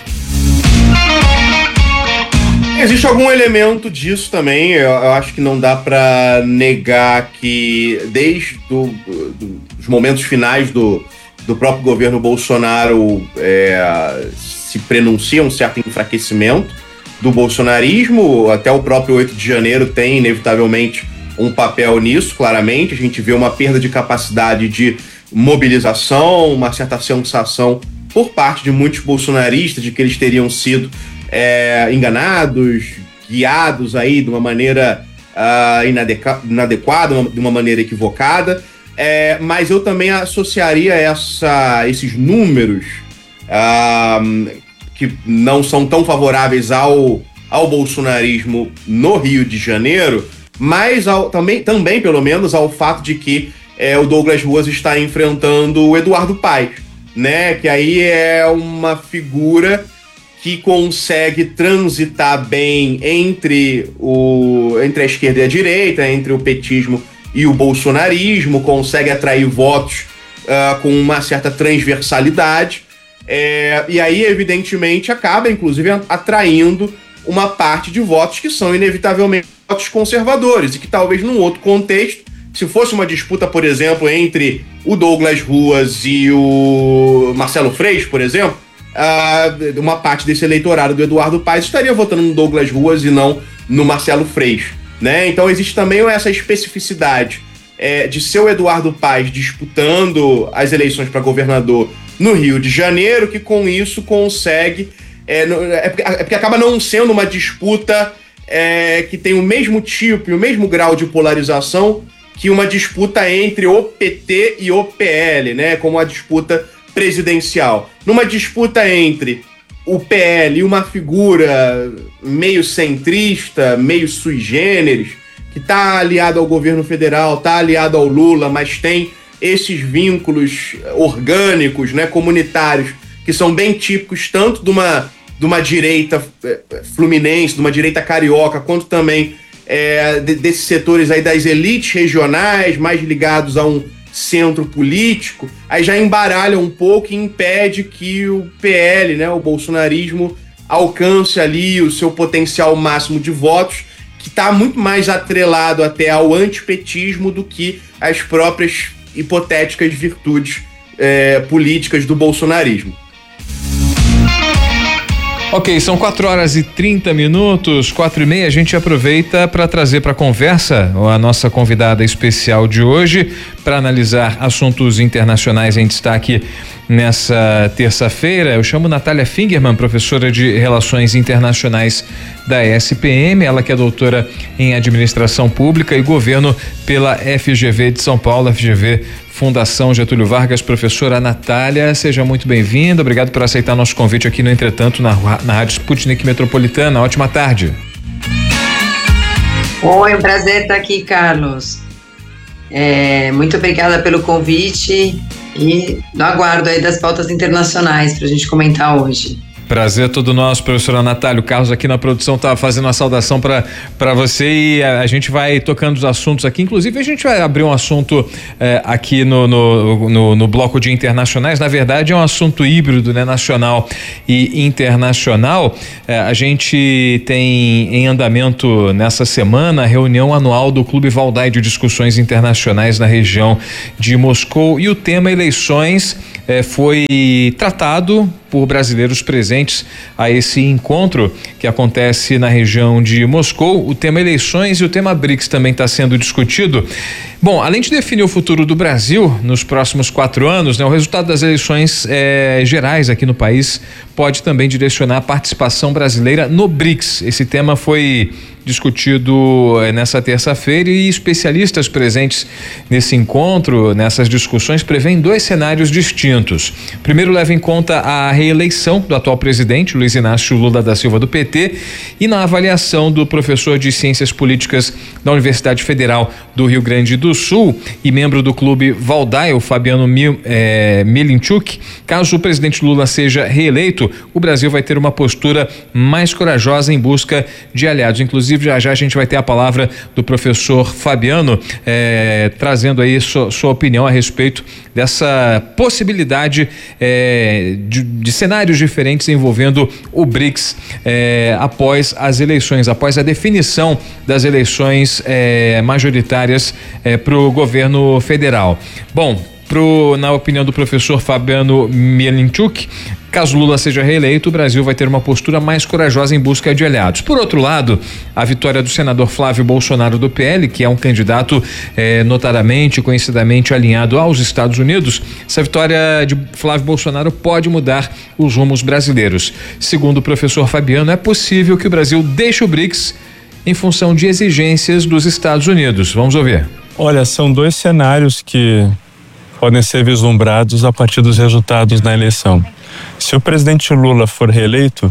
Existe algum elemento disso também. Eu acho que não dá para negar que desde os momentos finais do próprio governo Bolsonaro se prenuncia um certo enfraquecimento do bolsonarismo. Até o próprio 8 de janeiro tem inevitavelmente um papel nisso, claramente. A gente vê uma perda de capacidade de mobilização, uma certa sensação por parte de muitos bolsonaristas de que eles teriam sido enganados, guiados aí de uma maneira inadequada, de uma maneira equivocada. Mas eu também associaria esses números que não são tão favoráveis ao bolsonarismo no Rio de Janeiro, mas também, pelo menos, ao fato de que o Douglas Ruas está enfrentando o Eduardo Paes, né? Que aí é uma figura que consegue transitar bem entre a esquerda e a direita, entre o petismo e o bolsonarismo, consegue atrair votos com uma certa transversalidade, e aí, evidentemente, acaba, inclusive, atraindo uma parte de votos que são, inevitavelmente, votos conservadores, e que talvez num outro contexto, se fosse uma disputa, por exemplo, entre o Douglas Ruas e o Marcelo Freixo, por exemplo, uma parte desse eleitorado do Eduardo Paes estaria votando no Douglas Ruas e não no Marcelo Freixo, né? Então existe também essa especificidade de ser o Eduardo Paes disputando as eleições para governador no Rio de Janeiro, que com isso consegue... porque acaba não sendo uma disputa que tem o mesmo tipo e o mesmo grau de polarização que uma disputa entre o PT e o PL, né? Como a disputa presidencial. Numa disputa entre o PL e uma figura meio centrista, meio sui generis, que está aliado ao governo federal, está aliado ao Lula, mas tem esses vínculos orgânicos, né, comunitários, que são bem típicos tanto de uma direita fluminense, de uma direita carioca, quanto também desses setores aí das elites regionais, mais ligados a um centro político, aí já embaralha um pouco e impede que o PL, né, o bolsonarismo, alcance ali o seu potencial máximo de votos, que está muito mais atrelado até ao antipetismo do que às próprias hipotéticas virtudes políticas do bolsonarismo. Ok, são 4h30, 4h30. A gente aproveita para trazer para a conversa a nossa convidada especial de hoje para analisar assuntos internacionais em destaque nessa terça-feira. Eu chamo Natália Fingerman, professora de Relações Internacionais da SPM, ela que é doutora em Administração Pública e Governo pela FGV de São Paulo, FGV Fundação Getúlio Vargas. Professora Natália, seja muito bem-vinda, obrigado por aceitar nosso convite aqui no Entretanto na Rádio Sputnik Metropolitana. Ótima tarde. Oi, um prazer estar aqui, Carlos. Muito obrigada pelo convite e no aguardo aí das pautas internacionais para a gente comentar hoje. Prazer todo nosso, professora Natália. O Carlos aqui na produção tá fazendo uma saudação para você e a gente vai tocando os assuntos aqui. Inclusive, a gente vai abrir um assunto aqui no bloco de internacionais. Na verdade, é um assunto híbrido, né? Nacional e internacional. A gente tem em andamento nessa semana a reunião anual do Clube Valdai de Discussões Internacionais na região de Moscou e o tema eleições foi tratado por brasileiros presentes a esse encontro que acontece na região de Moscou. O tema eleições e o tema BRICS também está sendo discutido. Bom, além de definir o futuro do Brasil nos próximos 4 anos, né, o resultado das eleições gerais aqui no país pode também direcionar a participação brasileira no BRICS. Esse tema foi discutido nessa terça-feira e especialistas presentes nesse encontro, nessas discussões, prevêem 2 cenários distintos. Primeiro, leva em conta a reeleição do atual presidente, Luiz Inácio Lula da Silva, do PT, e na avaliação do professor de Ciências Políticas da Universidade Federal do Rio Grande do Sul e membro do Clube Valdai, o Fabiano Milinchuk. Caso o presidente Lula seja reeleito, o Brasil vai ter uma postura mais corajosa em busca de aliados. Inclusive, já a gente vai ter a palavra do professor Fabiano trazendo aí sua opinião a respeito dessa possibilidade de cenários diferentes envolvendo o BRICS após as eleições, após a definição das eleições majoritárias para o governo federal. Bom, na opinião do professor Fabiano Milinchuk, caso Lula seja reeleito, o Brasil vai ter uma postura mais corajosa em busca de aliados. Por outro lado, a vitória do senador Flávio Bolsonaro do PL, que é um candidato notadamente, conhecidamente alinhado aos Estados Unidos, essa vitória de Flávio Bolsonaro pode mudar os rumos brasileiros. Segundo o professor Fabiano, é possível que o Brasil deixe o BRICS em função de exigências dos Estados Unidos. Vamos ouvir. Olha, são 2 cenários que podem ser vislumbrados a partir dos resultados da eleição. Se o presidente Lula for reeleito,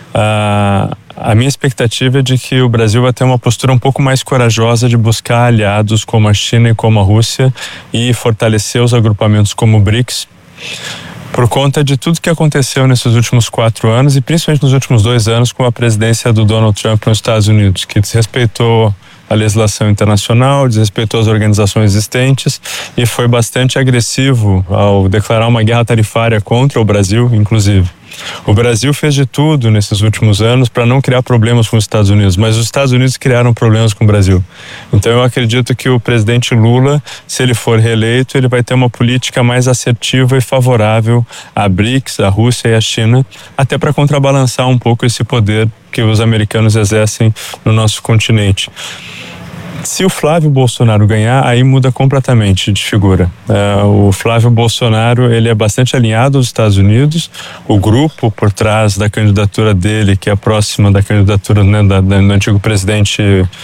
a minha expectativa é de que o Brasil vai ter uma postura um pouco mais corajosa de buscar aliados como a China e como a Rússia e fortalecer os agrupamentos como o BRICS, por conta de tudo que aconteceu nesses últimos 4 anos e principalmente nos últimos 2 anos com a presidência do Donald Trump nos Estados Unidos, que desrespeitou a legislação internacional, desrespeitou as organizações existentes e foi bastante agressivo ao declarar uma guerra tarifária contra o Brasil, inclusive. O Brasil fez de tudo nesses últimos anos para não criar problemas com os Estados Unidos, mas os Estados Unidos criaram problemas com o Brasil. Então eu acredito que o presidente Lula, se ele for reeleito, ele vai ter uma política mais assertiva e favorável à BRICS, à Rússia e à China, até para contrabalançar um pouco esse poder que os americanos exercem no nosso continente. Se o Flávio Bolsonaro ganhar, aí muda completamente de figura. O Flávio Bolsonaro, ele é bastante alinhado aos Estados Unidos. O grupo por trás da candidatura dele, que é próxima da candidatura, né, do antigo presidente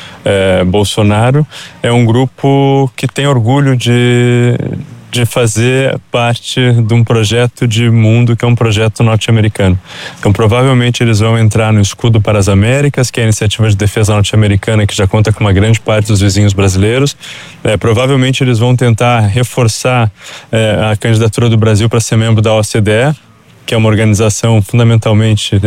Bolsonaro, é um grupo que tem orgulho de fazer parte de um projeto de mundo que é um projeto norte-americano. Então, provavelmente eles vão entrar no Escudo para as Américas, que é a iniciativa de defesa norte-americana que já conta com uma grande parte dos vizinhos brasileiros. Provavelmente eles vão tentar reforçar a candidatura do Brasil para ser membro da OCDE, que é uma organização fundamentalmente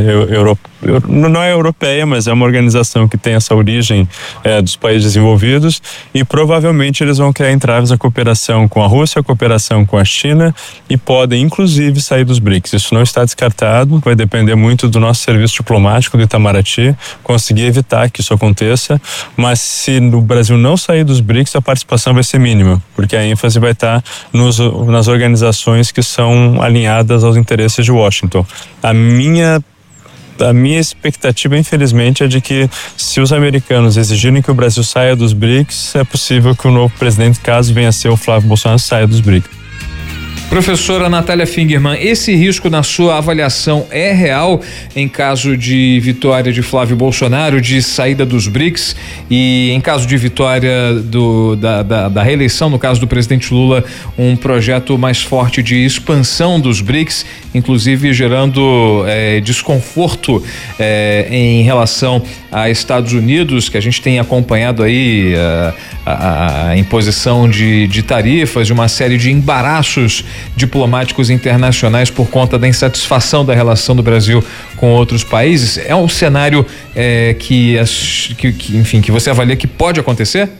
não é europeia, mas é uma organização que tem essa origem dos países desenvolvidos, e provavelmente eles vão criar entraves à cooperação com a Rússia, a cooperação com a China, e podem inclusive sair dos BRICS. Isso não está descartado, vai depender muito do nosso serviço diplomático do Itamaraty conseguir evitar que isso aconteça, mas se o Brasil não sair dos BRICS, a participação vai ser mínima, porque a ênfase vai estar nas organizações que são alinhadas aos interesses de Washington. A minha A minha expectativa, infelizmente, é de que, se os americanos exigirem que o Brasil saia dos BRICS, é possível que o novo presidente, caso venha a ser o Flávio Bolsonaro, saia dos BRICS. Professora Natália Fingermann, esse risco, na sua avaliação, é real em caso de vitória de Flávio Bolsonaro, de saída dos BRICS, e em caso de vitória da reeleição, no caso do presidente Lula, um projeto mais forte de expansão dos BRICS, inclusive gerando desconforto em relação a Estados Unidos, que a gente tem acompanhado aí a imposição de tarifas, de uma série de embaraços diplomáticos internacionais por conta da insatisfação da relação do Brasil com outros países. É um cenário que você avalia que pode acontecer?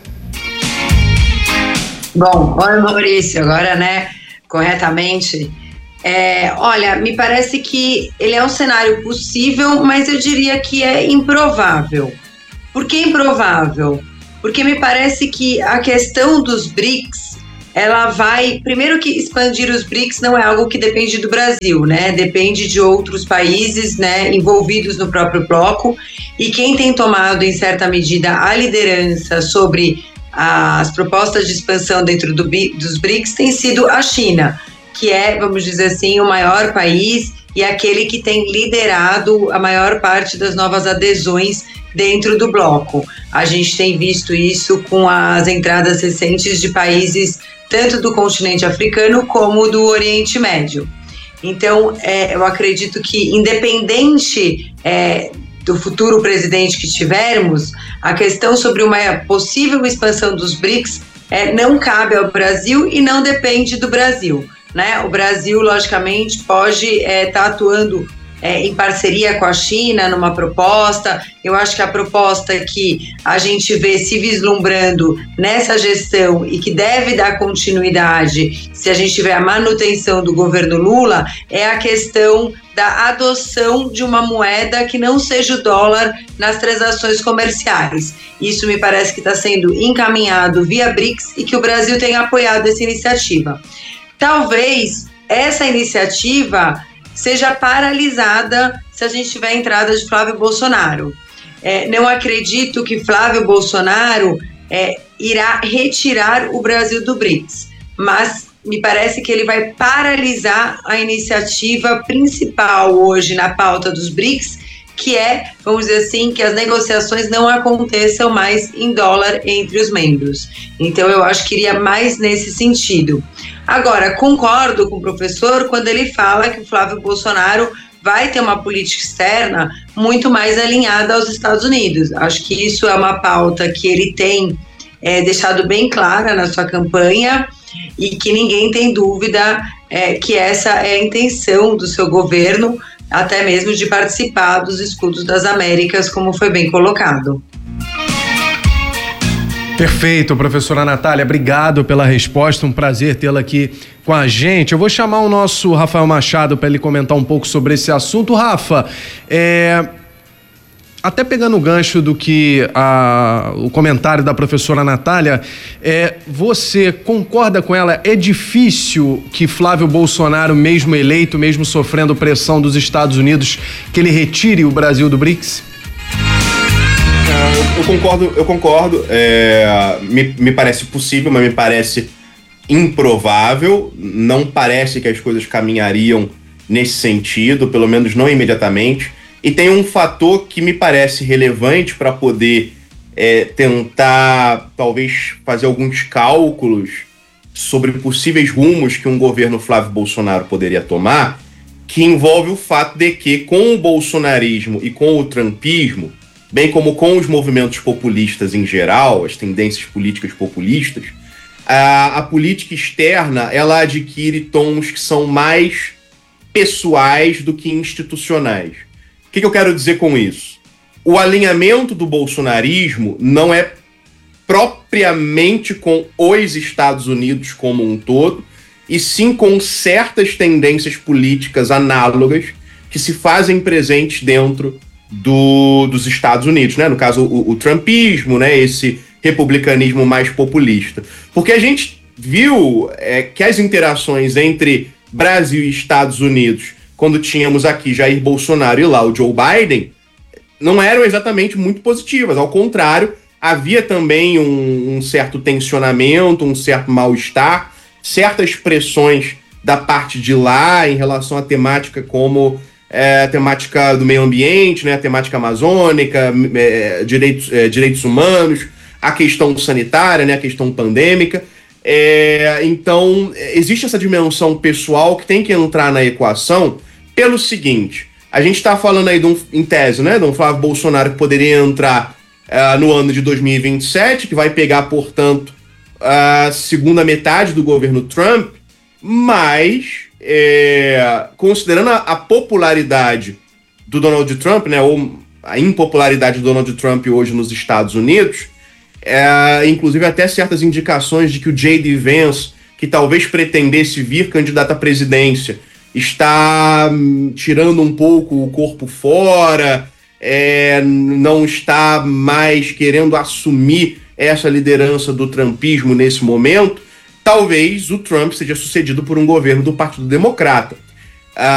Bom, oi Maurício, agora, né, corretamente, olha, me parece que ele é um cenário possível, mas eu diria que é improvável. Por que improvável? Porque me parece que a questão dos BRICS, ela vai, primeiro que expandir os BRICS não é algo que depende do Brasil, né? Depende de outros países, né, envolvidos no próprio bloco, e quem tem tomado, em certa medida, a liderança sobre as propostas de expansão dentro dos BRICS tem sido a China, que é, vamos dizer assim, o maior país e aquele que tem liderado a maior parte das novas adesões dentro do bloco. A gente tem visto isso com as entradas recentes de países tanto do continente africano como do Oriente Médio. Então, eu acredito que, independente do futuro presidente que tivermos, a questão sobre uma possível expansão dos BRICS não cabe ao Brasil e não depende do Brasil, né? O Brasil, logicamente, pode estar atuando em parceria com a China numa proposta. Eu acho que a proposta que a gente vê se vislumbrando nessa gestão e que deve dar continuidade se a gente tiver a manutenção do governo Lula é a questão da adoção de uma moeda que não seja o dólar nas transações comerciais. Isso me parece que está sendo encaminhado via BRICS e que o Brasil tem apoiado essa iniciativa. Talvez essa iniciativa seja paralisada se a gente tiver a entrada de Flávio Bolsonaro. Não acredito que Flávio Bolsonaro irá retirar o Brasil do BRICS, mas me parece que ele vai paralisar a iniciativa principal hoje na pauta dos BRICS, que é, vamos dizer assim, que as negociações não aconteçam mais em dólar entre os membros. Então eu acho que iria mais nesse sentido. Agora, concordo com o professor quando ele fala que o Flávio Bolsonaro vai ter uma política externa muito mais alinhada aos Estados Unidos. Acho que isso é uma pauta que ele tem deixado bem clara na sua campanha e que ninguém tem dúvida que essa é a intenção do seu governo, até mesmo de participar dos escudos das Américas, como foi bem colocado. Perfeito, professora Natália, obrigado pela resposta, um prazer tê-la aqui com a gente. Eu vou chamar o nosso Rafael Machado para ele comentar um pouco sobre esse assunto. Rafa, até pegando o gancho do que o comentário da professora Natália, você concorda com ela? É difícil que Flávio Bolsonaro, mesmo eleito, mesmo sofrendo pressão dos Estados Unidos, que ele retire o Brasil do BRICS? Eu concordo. Me parece possível, mas me parece improvável. Não parece que as coisas caminhariam nesse sentido, pelo menos não imediatamente. E tem um fator que me parece relevante para poder tentar, talvez, fazer alguns cálculos sobre possíveis rumos que um governo Flávio Bolsonaro poderia tomar, que envolve o fato de que, com o bolsonarismo e com o trumpismo, bem como com os movimentos populistas em geral, as tendências políticas populistas, a política externa ela adquire tons que são mais pessoais do que institucionais. O que eu quero dizer com isso? O alinhamento do bolsonarismo não é propriamente com os Estados Unidos como um todo, e sim com certas tendências políticas análogas que se fazem presentes dentro dos Estados Unidos, né? No caso, o trumpismo, né? Esse republicanismo mais populista. Porque a gente viu que as interações entre Brasil e Estados Unidos quando tínhamos aqui Jair Bolsonaro e lá o Joe Biden, não eram exatamente muito positivas. Ao contrário, havia também um certo tensionamento, um certo mal-estar, certas pressões da parte de lá em relação à temática como a temática do meio ambiente, né, a temática amazônica, direitos humanos, a questão sanitária, né, a questão pandêmica. Então, existe essa dimensão pessoal que tem que entrar na equação pelo seguinte: a gente está falando aí, em tese, né, de um Flávio Bolsonaro que poderia entrar no ano de 2027, que vai pegar, portanto, a segunda metade do governo Trump, mas, considerando a popularidade do Donald Trump, né, ou a impopularidade do Donald Trump hoje nos Estados Unidos, inclusive até certas indicações de que o J.D. Vance, que talvez pretendesse vir candidato à presidência, está tirando um pouco o corpo fora, não está mais querendo assumir essa liderança do trumpismo nesse momento. Talvez o Trump seja sucedido por um governo do Partido Democrata.